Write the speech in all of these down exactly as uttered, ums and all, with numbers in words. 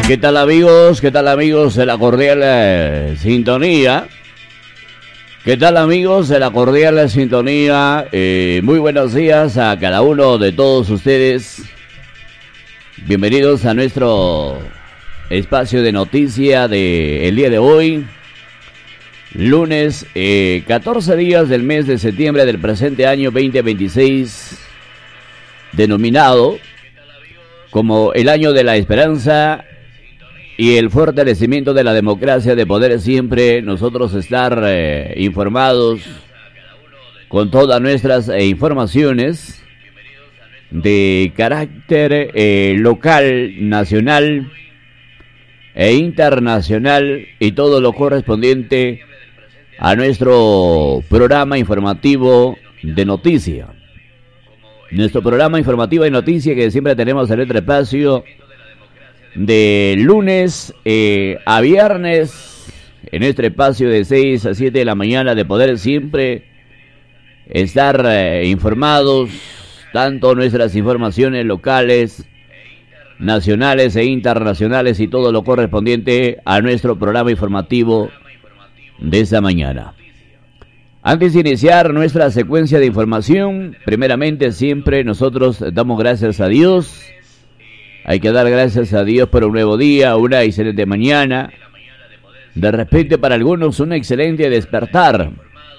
¿Qué tal amigos? ¿Qué tal amigos de la cordial eh, sintonía? ¿Qué tal amigos de la cordial sintonía? Eh, muy buenos días a cada uno de todos ustedes. Bienvenidos a nuestro espacio de noticia de el día de hoy. Lunes, eh, catorce días del mes de septiembre del presente año veinte veintiséis, denominado como el año de la esperanza y el fortalecimiento de la democracia, de poder siempre nosotros estar eh, informados con todas nuestras eh, informaciones de carácter eh, local, nacional e internacional, y todo lo correspondiente a nuestro programa informativo de noticia. Nuestro programa informativo de noticia que siempre tenemos en nuestro espacio de lunes eh, a viernes, en este espacio de seis a siete de la mañana, de poder siempre estar eh, informados, tanto nuestras informaciones locales, nacionales e internacionales, y todo lo correspondiente a nuestro programa informativo de esta mañana. Antes de iniciar nuestra secuencia de información, primeramente siempre nosotros damos gracias a Dios. Hay que dar gracias a Dios por un nuevo día, una excelente mañana. De repente para algunos un excelente despertar.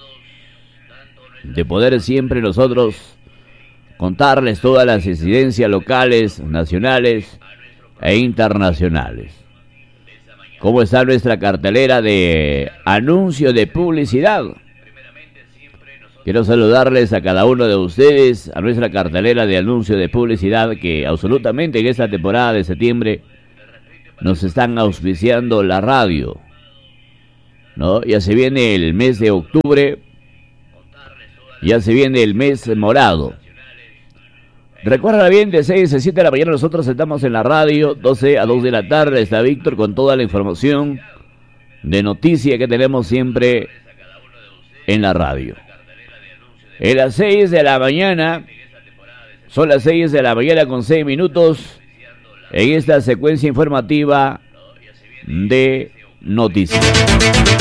De poder siempre nosotros contarles todas las incidencias locales, nacionales e internacionales. ¿Cómo está nuestra cartelera de anuncio de publicidad? Quiero saludarles a cada uno de ustedes, a nuestra cartelera de anuncio de publicidad, que absolutamente en esta temporada de septiembre nos están auspiciando la radio, ¿no? Ya se viene el mes de octubre, ya se viene el mes morado. Recuerda bien, de seis a siete de la mañana nosotros estamos en la radio, doce a dos de la tarde está Víctor con toda la información de noticia que tenemos siempre en la radio. En las seis de la mañana, son las seis de la mañana con seis minutos, en esta secuencia informativa de noticias.